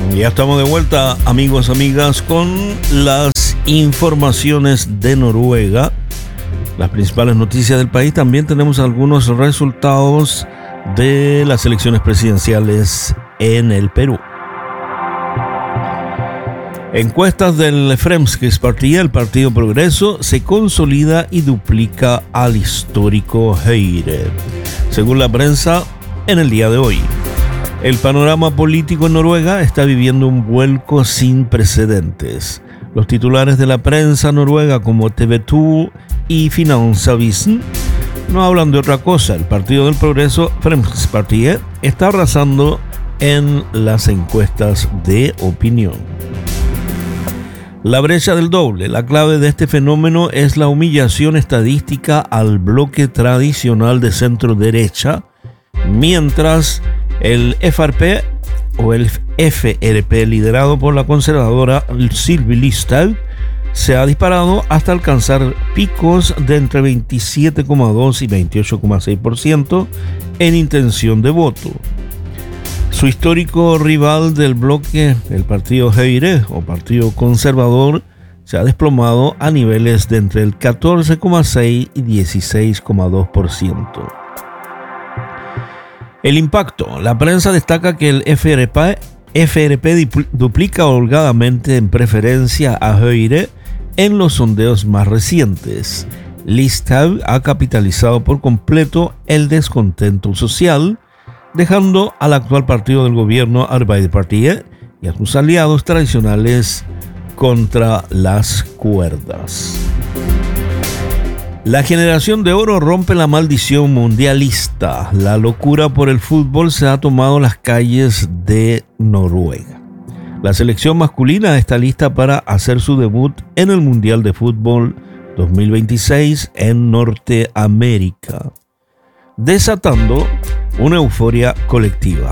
Ya estamos de vuelta, amigos, amigas, con las informaciones de Noruega, las principales noticias del país. También tenemos algunos resultados de las elecciones presidenciales en el Perú. Encuestas del Fremskrittspartiet, el Partido Progreso, se consolida y duplica al histórico Høyre, según la prensa en el día de hoy. El panorama político en Noruega está viviendo un vuelco sin precedentes. Los titulares de la prensa noruega como TV 2 y Finansavisen no hablan de otra cosa. El Partido del Progreso, Fremskrittspartiet, está arrasando en las encuestas de opinión. La brecha del doble. La clave de este fenómeno es la humillación estadística al bloque tradicional de centro derecha, mientras el FRP o el FRP, liderado por la conservadora Sylvi Listhaug, se ha disparado hasta alcanzar picos de entre 27,2 y 28,6% en intención de voto. Su histórico rival del bloque, el partido Høyre o Partido Conservador, se ha desplomado a niveles de entre el 14,6 y 16,2%. El impacto. La prensa destaca que el FRP duplica holgadamente en preferencia a Høyre en los sondeos más recientes. Listhaug ha capitalizado por completo el descontento social, dejando al actual partido del gobierno Arbeiderpartiet y a sus aliados tradicionales contra las cuerdas. La generación de oro rompe la maldición mundialista. La locura por el fútbol se ha tomado las calles de Noruega. La selección masculina está lista para hacer su debut en el Mundial de Fútbol 2026 en Norteamérica, desatando una euforia colectiva.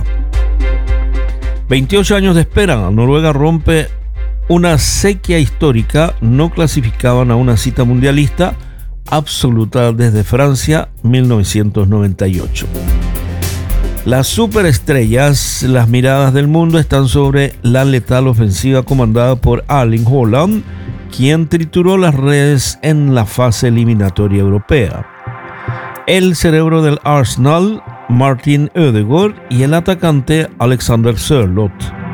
28 años de espera. Noruega rompe una sequía histórica. No clasificaban a una cita mundialista absoluta desde Francia 1998. Las superestrellas, las miradas del mundo están sobre la letal ofensiva comandada por Erling Haaland, quien trituró las redes en la fase eliminatoria europea. El cerebro del Arsenal, Martin Ødegaard, y el atacante Alexander Sørloth.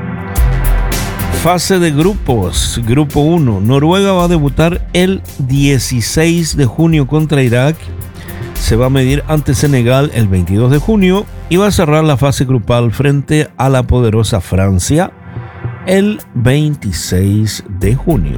Fase de grupos. Grupo 1. Noruega va a debutar el 16 de junio contra Irak. Se va a medir ante Senegal el 22 de junio y va a cerrar la fase grupal frente a la poderosa Francia el 26 de junio.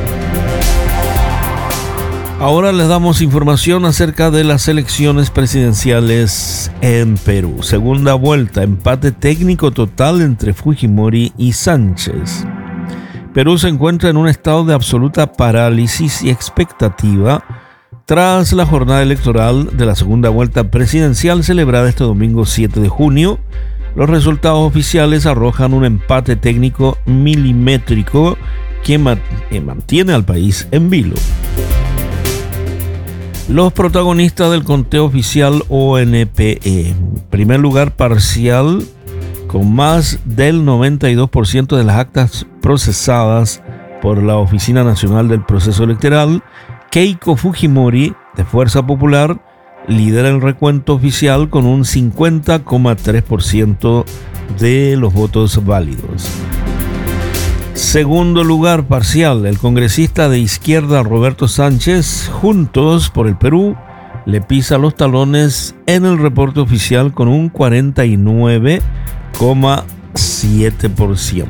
Ahora les damos información acerca de las elecciones presidenciales en Perú. Segunda vuelta, empate técnico total entre Fujimori y Sánchez. Perú se encuentra en un estado de absoluta parálisis y expectativa tras la jornada electoral de la segunda vuelta presidencial celebrada este domingo 7 de junio. Los resultados oficiales arrojan un empate técnico milimétrico que mantiene al país en vilo. Los protagonistas del conteo oficial ONPE. En primer lugar, parcial, con más del 92% de las actas procesadas por la Oficina Nacional del Proceso Electoral, Keiko Fujimori, de Fuerza Popular, lidera el recuento oficial con un 50,3% de los votos válidos. Segundo lugar, parcial, el congresista de izquierda Roberto Sánchez, Juntos por el Perú, le pisa los talones en el reporte oficial con un 49,7%.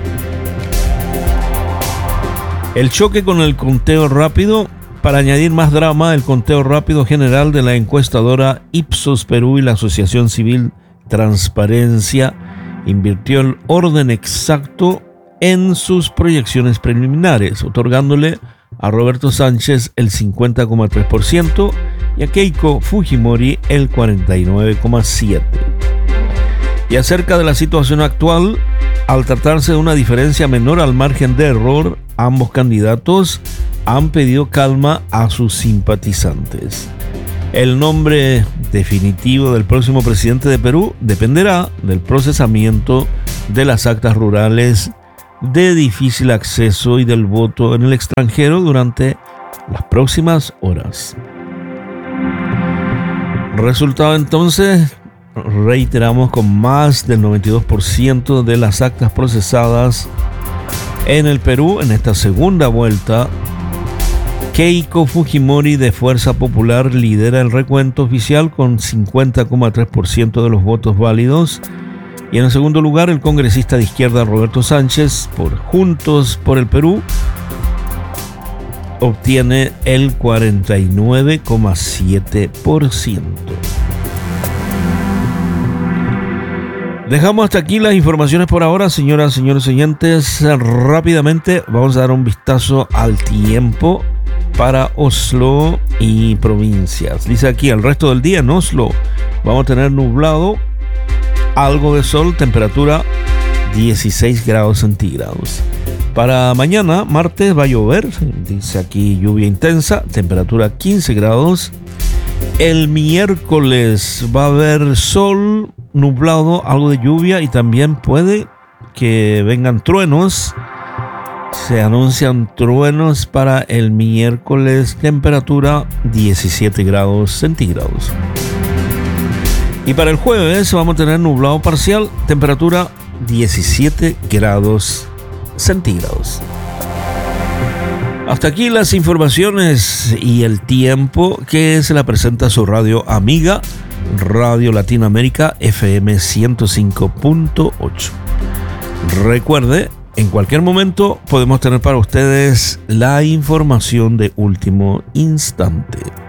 El choque con el conteo rápido. Para añadir más drama, el conteo rápido general de la encuestadora Ipsos Perú y la Asociación Civil Transparencia invirtió el orden exacto en sus proyecciones preliminares, otorgándole a Roberto Sánchez el 50,3% y a Keiko Fujimori el 49,7%. Y acerca de la situación actual, al tratarse de una diferencia menor al margen de error, ambos candidatos han pedido calma a sus simpatizantes. El nombre definitivo del próximo presidente de Perú dependerá del procesamiento de las actas rurales de difícil acceso y del voto en el extranjero durante las próximas horas. Resultado entonces, reiteramos, con más del 92% de las actas procesadas en el Perú en esta segunda vuelta, Keiko Fujimori de Fuerza Popular lidera el recuento oficial con 50,3% de los votos válidos. Y en el segundo lugar, el congresista de izquierda Roberto Sánchez por Juntos por el Perú obtiene el 49,7%. Dejamos hasta aquí las informaciones por ahora, señoras, señores oyentes. Rápidamente vamos a dar un vistazo al tiempo para Oslo y provincias. Dice aquí, el resto del día en Oslo vamos a tener nublado, algo de sol, temperatura 16 grados centígrados. Para mañana, martes, va a llover, dice aquí lluvia intensa, temperatura 15 grados. El miércoles va a haber sol, nublado, algo de lluvia y también puede que vengan truenos. Se anuncian truenos para el miércoles, temperatura 17 grados centígrados. Y para el jueves vamos a tener nublado parcial, temperatura 17 grados centígrados. Hasta aquí las informaciones y el tiempo que se la presenta a su radio amiga, Radio Latinoamérica FM 105.8. Recuerde, en cualquier momento podemos tener para ustedes la información de último instante.